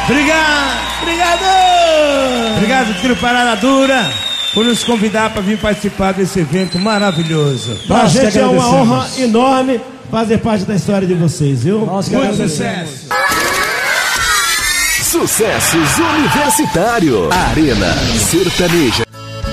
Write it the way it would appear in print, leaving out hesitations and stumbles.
Obrigado, Trio Parada Dura, por nos convidar para vir participar desse evento maravilhoso. Pra gente é uma honra enorme fazer parte da história de vocês, viu? Muito sucesso. Sucessos Universitário. Arena Sertaneja.